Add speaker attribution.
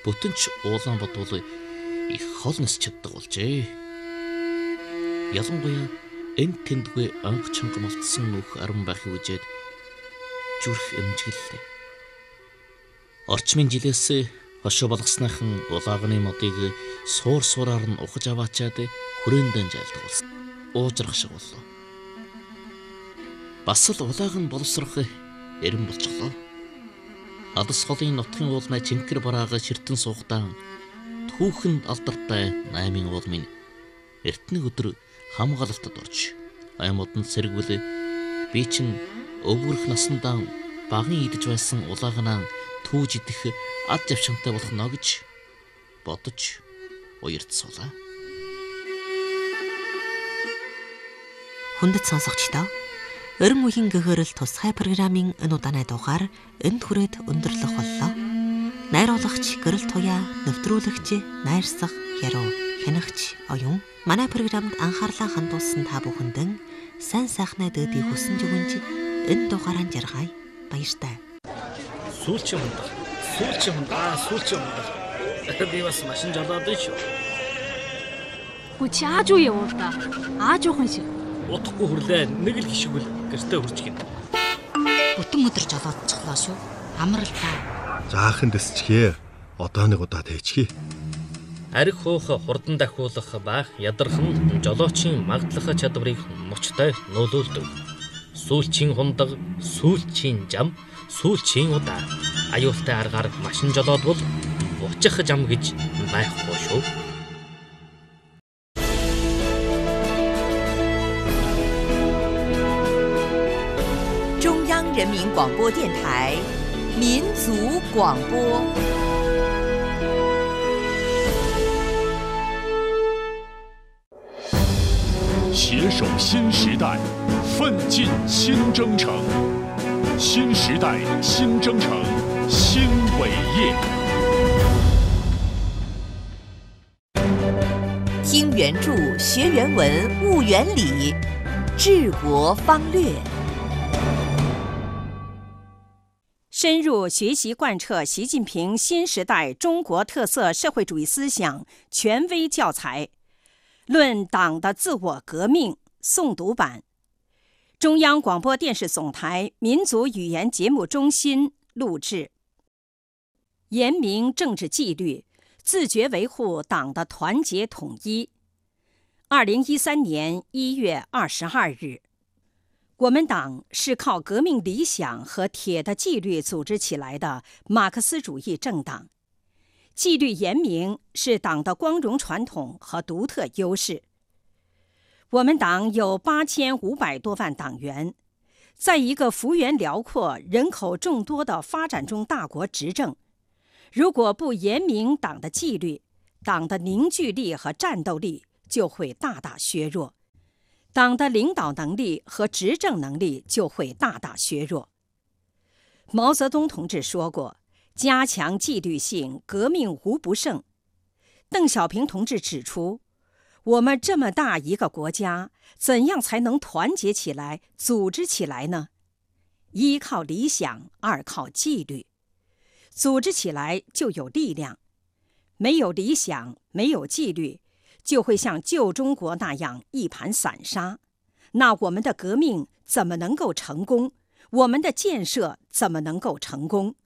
Speaker 1: бүтэн ч Улаанбаатар бол их хол нисч чаддаг болжээ. Ялангуяа энд тэндгүй анх чанга малтсан нүх аран байхыг үжээд зүрх эмжгэлээ. Орчмын жилээс хошоо болгосныхан улаагны модыг суур-суураар нь ухаж аваачаад хүрээндээ жайлдаг болсон. Уужрах шиг боллоо. Бас л улааг нь боловсрох эрен болчихлоо. Алс холын нутгийн уулнаа чинкэр бараага ширтэн суухдаа түүхэнд алдартай 8 уул минь эртний өдөр хамгаалалтад орж аймууданд сэргвэл би чин өвгөрөх насандаа багын идэж байсан улаагнаа түүж идэх ад явшантай болох нөө гэж бодож уярдсуулаа.
Speaker 2: Хүндэт сонсогчдоо Өрн үеийн гэгэрэл тусгай программын энэ удааний дугаар энд хүрээд өндөрлөх боллоо. Найруулагч Гэрэл Туяа, нэвтрүүлэгч Найрсах Яруу, хянагч Оюн манай програмд анхаарлаа хандуулсан та бүхэндэн сайн сайхнаа дээдийг хүсэж өгөнж энэ дугаараа жаргая. Баяртай.
Speaker 3: Сүүлчийн хундаг. Би бас машин жолоод байна шүү.
Speaker 4: Гү чи ааж уу явуул та? Ааж уухан шиг.
Speaker 3: Утахгүй хүрлээ нэг л гişгвэл гэртээ хурж гин.
Speaker 5: Бүтэн өдөр жолоодчихлоо шүү. Амар л та.
Speaker 6: Жаахан дэсчихээ. Одоо нэг удаа тээчихье.
Speaker 3: Ариг хуух хурдан дахиулах байх ядархан жолоочийн магдлах чадварыг мөчтэй нөлөөлдөг. Сүүлчийн хундаг, сүүлчийн зам, сүүлчийн удаа. Аюултай аргаар машин жолоодвол бучих зам гэж байхгүй шүү.
Speaker 7: 人民广播电台民族广播。
Speaker 8: 携手新时代，奋进新征程。新时代，新征程，新伟业。
Speaker 7: 听原著，学原文，悟原理，治国方略。
Speaker 9: 深入学习贯彻习近平新时代中国特色社会主义思想权威教材，论党的自我革命诵读版，中央广播电视总台民族语言节目中心录制。严明政治纪律，自觉维护党的团结统一。2013年1月22日。我们党是靠革命理想和铁的纪律组织起来的马克思主义政党，纪律严明是党的光荣传统和独特优势。我们党有8500多万党员，在一个幅员辽阔、人口众多的发展中大国执政，如果不严明党的纪律，党的凝聚力和战斗力就会大大削弱。党的领导能力和执政能力就会大大削弱。毛泽东同志说过：“加强纪律性，革命无不胜。”邓小平同志指出：“我们这么大一个国家，怎样才能团结起来、组织起来呢？一靠理想，二靠纪律。组织起来就有力量，没有理想，没有纪律。”就会像旧中国那样一盘散沙，那我们的革命怎么能够成功？我们的建设怎么能够成功？